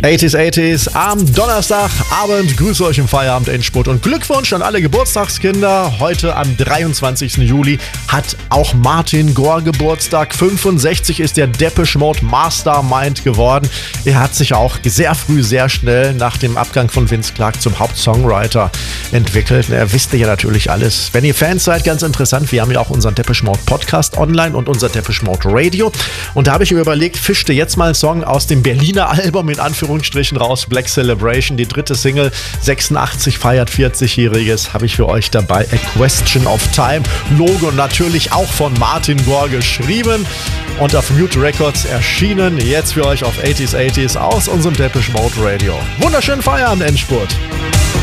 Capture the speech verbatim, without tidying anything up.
achtziger achtziger am Donnerstagabend. Grüße euch im Feierabend Endspurt und Glückwunsch an alle Geburtstagskinder. Heute am dreiundzwanzigsten Juli hat auch Martin Gore Geburtstag. fünfundsechzig ist der Depeche Mode Mastermind geworden. Er hat sich auch sehr früh, sehr schnell nach dem Abgang von Vince Clarke zum Hauptsongwriter entwickelt. Er wisste ja natürlich alles. Wenn ihr Fans seid, ganz interessant, wir haben ja auch unseren Depeche Mode Podcast online und unser Depeche Mode Radio. Und da habe ich mir überlegt, fischte jetzt mal einen Song aus dem Berliner Album in Anführungszeichen Strichen raus, Black Celebration, die dritte Single, sechsundachtzig feiert vierzigjähriges, habe ich für euch dabei, A Question of Time, Logo natürlich auch von Martin Gore geschrieben und auf Mute Records erschienen, jetzt für euch auf achtziger achtziger aus unserem Depeche Mode Radio. Wunderschönen Feierabend, Endspurt!